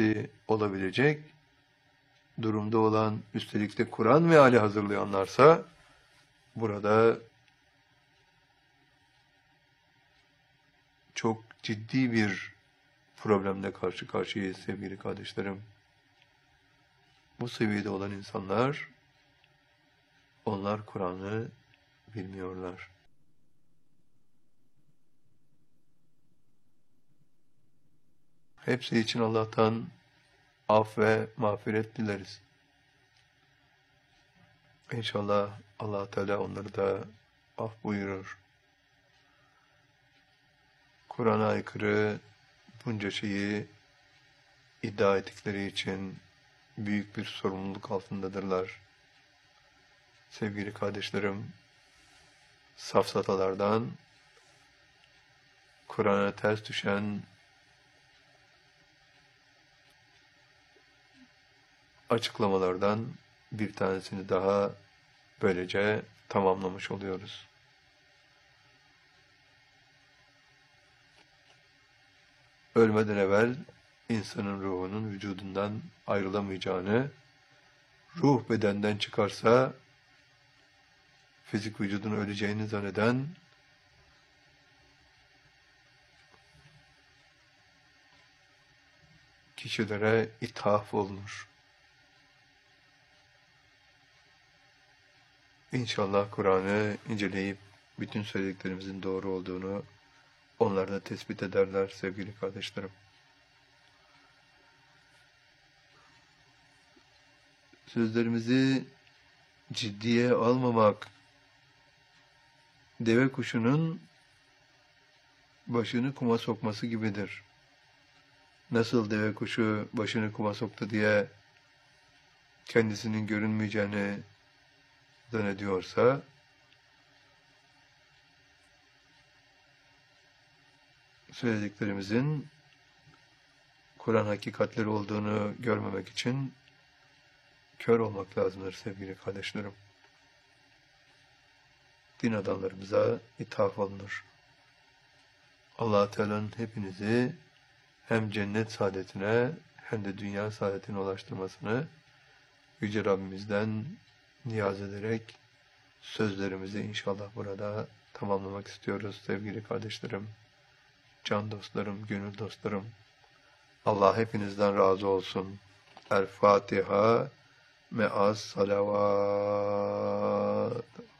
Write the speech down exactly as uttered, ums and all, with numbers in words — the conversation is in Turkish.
öğrencisi olabilecek durumda olan, üstelik de Kur'an meali hazırlayanlarsa burada çok ciddi bir problemle karşı karşıyayız sevgili kardeşlerim. Bu seviyede olan insanlar, onlar Kur'an'ı bilmiyorlar. Hepsi için Allah'tan af ve mağfiret dileriz. İnşallah Allah Teala onları da af buyurur. Kur'an'a aykırı bunca şeyi iddia ettikleri için büyük bir sorumluluk altındadırlar. Sevgili kardeşlerim, safsatalardan, Kur'an'a ters düşen açıklamalardan bir tanesini daha böylece tamamlamış oluyoruz. Ölmeden evvel insanın ruhunun vücudundan ayrılamayacağını, ruh bedenden çıkarsa fizik vücudun öleceğini zanneden kişilere ithaf olunur. İnşallah Kur'an'ı inceleyip bütün söylediklerimizin doğru olduğunu onlar da tespit ederler sevgili kardeşlerim. Sözlerimizi ciddiye almamak, deve kuşunun başını kuma sokması gibidir. Nasıl deve kuşu başını kuma soktu diye kendisinin görünmeyeceğini zannediyorsa, söylediklerimizin Kur'an hakikatleri olduğunu görmemek için kör olmak lazımdır sevgili kardeşlerim. Din adamlarımıza ithaf olunur. Allah-u Teala'nın hepinizi hem cennet saadetine hem de dünya saadetine ulaştırmasını Yüce Rabbimizden niyaz ederek sözlerimizi inşallah burada tamamlamak istiyoruz sevgili kardeşlerim, can dostlarım, gönül dostlarım. Allah hepinizden razı olsun. El Fatiha me'as salavat.